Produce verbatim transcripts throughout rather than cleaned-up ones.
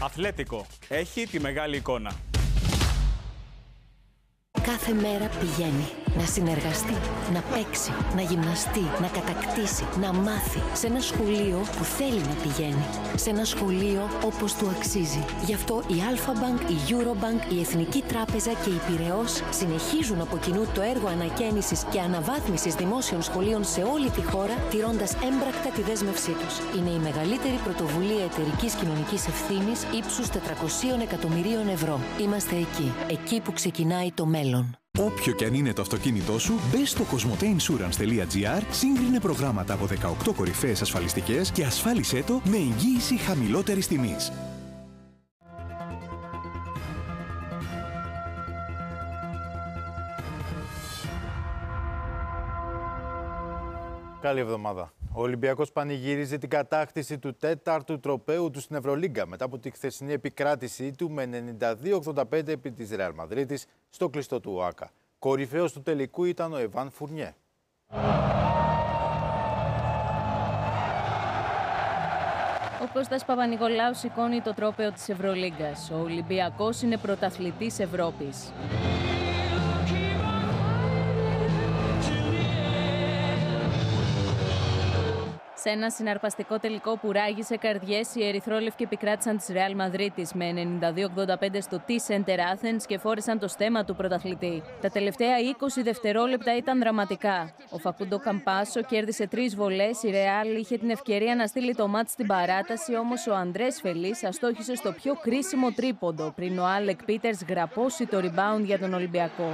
Αθλέτικο. Έχει τη μεγάλη εικόνα. Κάθε μέρα πηγαίνει να συνεργαστεί, να παίξει, να γυμναστεί, να κατακτήσει, να μάθει. Σε ένα σχολείο που θέλει να πηγαίνει. Σε ένα σχολείο όπως του αξίζει. Γι' αυτό η Alpha Bank, η Eurobank, η Εθνική Τράπεζα και η Πειραιώς συνεχίζουν από κοινού το έργο ανακαίνησης και αναβάθμισης δημόσιων σχολείων σε όλη τη χώρα, τηρώντας έμπρακτα τη δέσμευσή τους. Είναι η μεγαλύτερη πρωτοβουλία εταιρικής κοινωνικής ευθύνης ύψους τετρακοσίων εκατομμυρίων ευρώ. Είμαστε εκεί. Εκεί που ξεκινάει το μέλλον. Όποιο και αν είναι το αυτοκίνητό σου, μπες στο κοσμοτέινσουρανς τελεία τζι άρ, σύγκρινε προγράμματα από δεκαοκτώ κορυφαίες ασφαλιστικές και ασφάλισέ το με εγγύηση χαμηλότερης τιμής. Καλή εβδομάδα. Ο Ολυμπιακός πανηγύριζε την κατάκτηση του τέταρτου τροπαίου του στην Ευρωλίγκα μετά από τη χθεσινή επικράτησή του με ενενήντα δύο ογδόντα πέντε επί της Ρεάλ Μαδρίτης στο κλειστό του ΟΑΚΑ. Κορυφαίος του τελικού ήταν ο Εβάν Φουρνιέ. Ο Κώστας Παπα-Νικολάου σηκώνει το τρόπαιο της Ευρωλίγκας. Ο Ολυμπιακός είναι πρωταθλητής Ευρώπης. Σε ένα συναρπαστικό τελικό που ράγισε καρδιές, οι ερυθρόλευκοι επικράτησαν της Ρεάλ Μαδρίτης με ενενήντα δύο ογδόντα πέντε στο T-Center Athens και φόρεσαν το στέμμα του πρωταθλητή. Τα τελευταία είκοσι δευτερόλεπτα ήταν δραματικά. Ο Φακούντο Καμπάσο κέρδισε τρεις βολές, η Ρεάλ είχε την ευκαιρία να στείλει το μάτς στην παράταση, όμως ο Αντρές Φελής αστόχησε στο πιο κρίσιμο τρίποντο, πριν ο Άλεκ Πίτερς γραπώσει το rebound για τον Ολυμπιακό.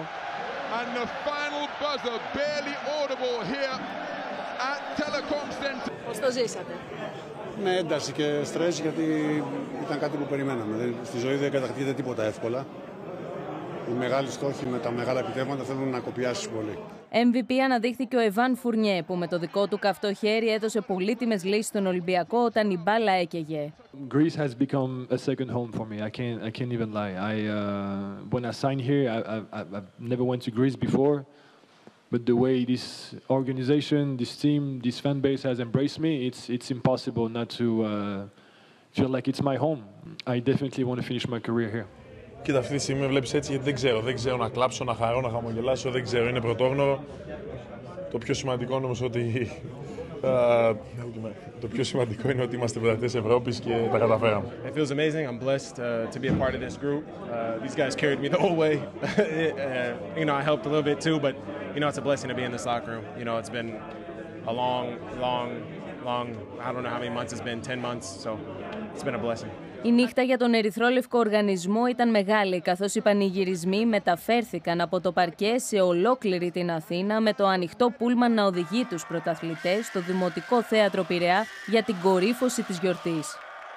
Πώς το ζήσατε? Με ένταση και στρες, γιατί ήταν κάτι που περιμέναμε. Στη ζωή δεν κατακτείται τίποτα εύκολα. Οι μεγάλοι στόχοι με τα μεγάλα επιτεύγματα θέλουν να κοπιάσεις πολύ. εμ βι πι αναδείχθηκε ο Εβάν Φουρνιέ, που με το δικό του καυτό χέρι έδωσε πολύτιμες λύσεις στον Ολυμπιακό όταν η μπάλα έκαιγε. Greece has become a second home for me. I can't, I can't even lie. I, uh, when I signed here, I, I, I never went to Greece before. But the way this organization, this team, this fan base has embraced me, it's it's impossible not to uh, feel like it's my home. I definitely want to finish my career here. Κοίτα, αυτή τη στιγμή με βλέπεις έτσι γιατί δεν ξέρω. Δεν ξέρω να κλάψω, να χαρώ, να χαμογελάσω, δεν ξέρω. Είναι πρωτόγνωρο. Το πιο σημαντικό όμως ότι... Uh, το πιο σημαντικό είναι ότι είμαστε πρωταθλητές Ευρώπης και τα καταφέραμε. It feels amazing. I'm blessed uh, to be a part of this group. Uh, these guys carried me the whole way. uh, you know, I helped a little bit too, but you know, it's a blessing to be in this locker room. You know, it's been a long, long, long. I don't know how many months it's been. ten months. So it's been a blessing. Η νύχτα για τον ερυθρόλευκο οργανισμό ήταν μεγάλη, καθώς οι πανηγυρισμοί μεταφέρθηκαν από το παρκέ σε ολόκληρη την Αθήνα, με το ανοιχτό πούλμαν να οδηγεί τους πρωταθλητές στο Δημοτικό Θέατρο Πειραιά για την κορύφωση της γιορτής.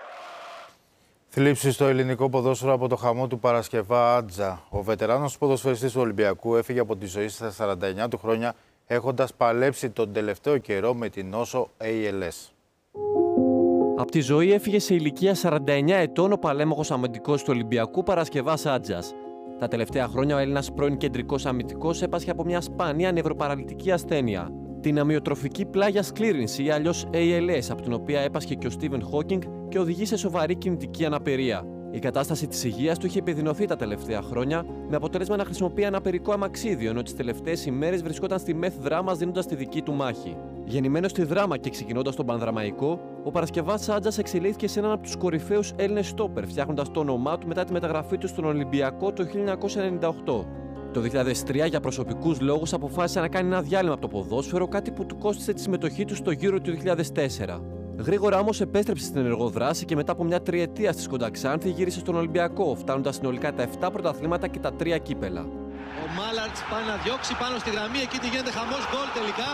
Θλίψη στο ελληνικό ποδόσφαιρο από το χαμό του Παρασκευά Άτζα. Ο βετεράνος ποδοσφαιριστής του Ολυμπιακού έφυγε από τη ζωή στα σαράντα εννιά του χρόνια, έχοντας παλέψει τον τελευταίο καιρό με την νόσο έι ελ ες. Από τη ζωή έφυγε σε ηλικία σαράντα εννιά ετών ο παλέμαχος αμυντικός του Ολυμπιακού Παρασκευάς Άτζας. Τα τελευταία χρόνια ο Έλληνας πρώην κεντρικός αμυντικός έπασχε από μια σπάνια νευροπαραλυτική ασθένεια, την αμυοτροφική πλάγια σκλήρυνση ή αλλιώς έι ελ ες, από την οποία έπασχε και ο Στίβεν Χόκινγκ και οδηγεί σε σοβαρή κινητική αναπηρία. Η κατάσταση της υγείας του είχε επιδεινωθεί τα τελευταία χρόνια, με αποτέλεσμα να χρησιμοποιεί ένα περικό αμαξίδιο, ενώ τις τελευταίες ημέρες βρισκόταν στη μεθ Δράμας δίνοντας τη δική του μάχη. Γεννημένος στη Δράμα και ξεκινώντας τον Πανδραμαϊκό, ο Παρασκευάς Άτζας εξελίχθηκε σε έναν από τους κορυφαίους Έλληνες στόπερ, φτιάχνοντας το όνομά του μετά τη μεταγραφή του στον Ολυμπιακό το χίλια εννιακόσια ενενήντα οκτώ. Το δύο χιλιάδες τρία, για προσωπικούς λόγους, αποφάσισε να κάνει ένα διάλειμμα από το ποδόσφαιρο, κάτι που του κόστισε τη συμμετοχή του στο Euro του δύο χιλιάδες τέσσερα. Γρήγορα όμως επέστρεψε στην ενεργό δράση και μετά από μια τριετία στη Σκονταξάνθη γύρισε στον Ολυμπιακό, φτάνοντας συνολικά τα επτά πρωταθλήματα και τα τρία κύπελα. Ο Μάλαρτς πάει να διώξει πάνω στη γραμμή, εκεί τι γίνεται χαμός, γκολ τελικά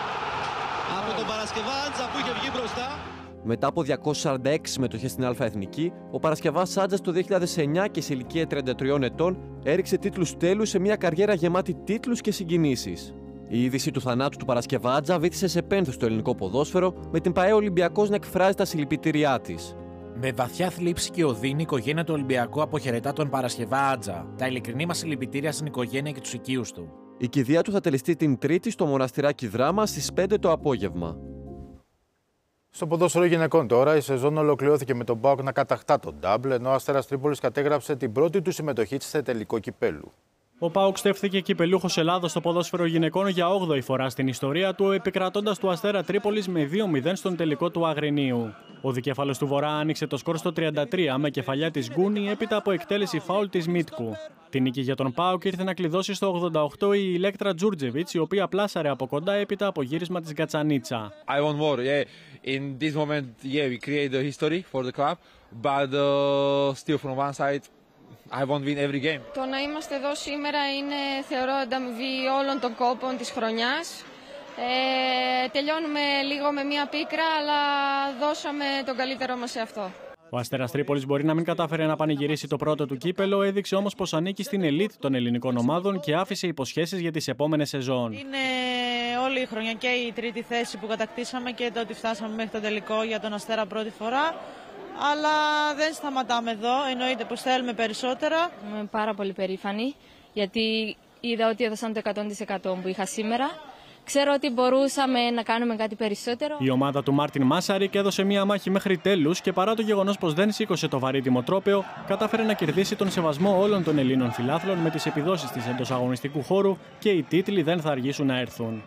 από τον Παρασκευά Άτζα που είχε βγει μπροστά. Μετά από διακόσιες σαράντα έξι συμμετοχές στην Α' Εθνική, ο Παρασκευάς Άτζας το δύο χιλιάδες εννιά και σε ηλικία τριάντα τριών ετών έριξε τίτλους τέλους σε μια καριέρα γεμάτη τίτλους και συγκινήσεις. Η είδηση του θανάτου του Παρασκευά Άτζα βήθησε σε πένθος στο ελληνικό ποδόσφαιρο, με την ΠΑΕ Ολυμπιακός να εκφράζει τα συλληπιτήριά της. Με βαθιά θλίψη και οδύνη, η οικογένεια του Ολυμπιακού αποχαιρετά τον Παρασκευά Άτζα. Τα ειλικρινή μας συλληπιτήρια στην οικογένεια και τους οικείους του. Η κηδεία του θα τελεστεί την Τρίτη στο μοναστηράκι Δράμα στις πέντε το απόγευμα. Στο ποδόσφαιρο γυναικών τώρα, η σεζόν ολοκληρώθηκε με τον ΠΑΟΚ να κατακτά τον ντάμπλ, ενώ ο Αστέρας Τρίπολης κατέγραψε την πρώτη του συμμετοχή σε τελικό κυπέλου. Ο ΠΑΟΚ στέφθηκε κυπελούχος Ελλάδος στο ποδόσφαιρο γυναικών για όγδοη φορά στην ιστορία του, επικρατώντας του Αστέρα Τρίπολης με δύο μηδέν στον τελικό του Αγρινίου. Ο δικέφαλος του Βορρά άνοιξε το σκορ στο τριάντα τρία με κεφαλιά της Γκούνη έπειτα από εκτέλεση φάουλ της Μίτκου. Την νίκη για τον ΠΑΟΚ ήρθε να κλειδώσει στο ογδόντα οκτώ η Ηλέκτρα Τζούρτζεβιτς, η οποία πλάσαρε από κοντά έπειτα από γύρισμα της Γκατσανίτσα. I want more. Yeah. In this moment, yeah, we create the history for the club, but uh, still from one side, I won't win every game. Το να είμαστε εδώ σήμερα είναι, θεωρώ, ανταμοιβή όλων των κόπων της χρονιάς. Ε, τελειώνουμε λίγο με μία πίκρα, αλλά δώσαμε τον καλύτερό μας σε αυτό. Ο Αστέρας Τρίπολης μπορεί να μην κατάφερε να πανηγυρίσει το πρώτο του κύπελο, έδειξε όμως πως ανήκει στην ελίτ των ελληνικών ομάδων και άφησε υποσχέσεις για τις επόμενες σεζόν. Είναι όλη η χρονιά και η τρίτη θέση που κατακτήσαμε και το ότι φτάσαμε μέχρι το τελικό για τον Αστέρα πρώτη φορά. Αλλά δεν σταματάμε εδώ, εννοείται πως θέλουμε περισσότερα. Είμαι πάρα πολύ περήφανη, γιατί είδα ότι έδωσαν το εκατό τοις εκατό που είχα σήμερα. Ξέρω ότι μπορούσαμε να κάνουμε κάτι περισσότερο. Η ομάδα του Μάρτιν Μάσαρικ έδωσε μία μάχη μέχρι τέλους και παρά το γεγονός πως δεν σήκωσε το βαρύτιμο τρόπαιο, κατάφερε να κερδίσει τον σεβασμό όλων των Ελλήνων φιλάθλων με τις επιδόσεις της εντός αγωνιστικού χώρου και οι τίτλοι δεν θα αργήσουν να έρθουν.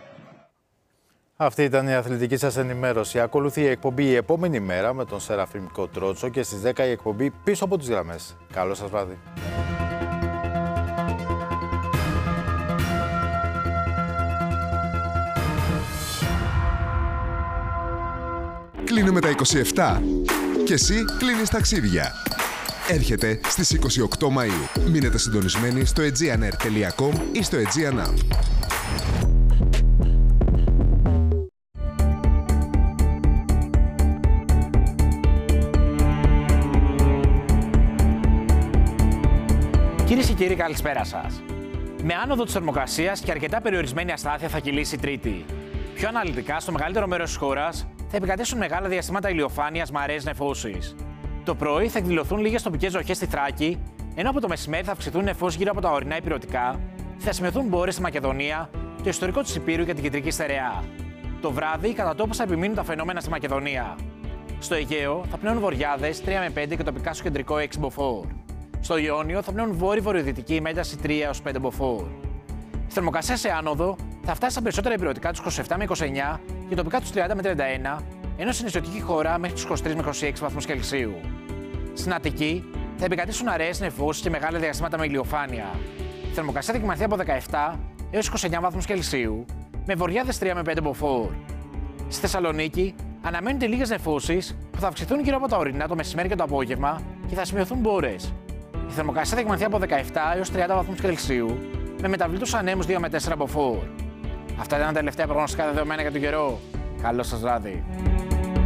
Αυτή ήταν η αθλητική σας ενημέρωση. Ακολουθεί η εκπομπή η επόμενη μέρα με τον Σεραφείμ Κοτρότσο και στις δέκα η εκπομπή Πίσω από τις γραμμές. Καλό σας βράδυ. Κλείνουμε τα είκοσι επτά και εσύ κλείνεις ταξίδια. Έρχεται στις είκοσι οκτώ Μαΐου. Μείνετε συντονισμένοι στο aegean air τελεία com ή στο Aegean App. Κυρίες και κύριοι, καλησπέρα σας. Με άνοδο της θερμοκρασίας και αρκετά περιορισμένη αστάθεια θα κυλήσει η Τρίτη. Πιο αναλυτικά, στο μεγαλύτερο μέρος της χώρας θα επικρατήσουν μεγάλα διαστήματα ηλιοφάνειας με αραιές νεφώσεις. Το πρωί θα εκδηλωθούν λίγες τοπικές βροχές στη Θράκη, ενώ από το μεσημέρι θα αυξηθούν νεφώσεις γύρω από τα ορεινά ηπειρωτικά και θα σημειωθούν μπόρες στη Μακεδονία, το ιστορικό της Ηπείρου και την κεντρική στερεά. Το βράδυ, κατά τόπους θα επιμείνουν τα φαινόμενα στη Μακεδονία. Στο Αιγαίο θα πνέουν βοριάδες τρία με πέντε και τοπικά στο κεντρικό έξι μποφόρ. Στο Ιόνιο θα πνέουν βόρειο-βορειοδυτική με ένταση τρία έως πέντε μποφόρ. Η θερμοκρασία σε άνοδο θα φτάσει στα περισσότερα ηπειρωτικά τους είκοσι επτά με είκοσι εννιά και τοπικά τους τριάντα με τριάντα ένα, ενώ στην νησιωτική χώρα μέχρι τους είκοσι τρεις με είκοσι έξι βαθμούς Κελσίου. Στην Αττική θα επικρατήσουν αραιές νεφώσεις και μεγάλα διαστήματα με ηλιοφάνεια. Η θερμοκρασία θα κυμανθεί από δεκαεπτά έως είκοσι εννιά βαθμούς Κελσίου, με βοριάδες τρία με πέντε μποφόρ. Στη Θεσσαλονίκη αναμένονται λίγες νεφώσεις που θα αυξηθούν γύρω από τα ορεινά το μεσημέρι και το απόγευμα και θα σημειωθούν μπόρες. Η θερμοκρασία θα κυμανθεί από δεκαεπτά έως τριάντα βαθμούς Κελσίου, με μεταβλητούς ανέμους δύο με τέσσερα μποφόρ. Αυτά ήταν τα τελευταία προγνωστικά δεδομένα για τον καιρό. Καλό σας βράδυ.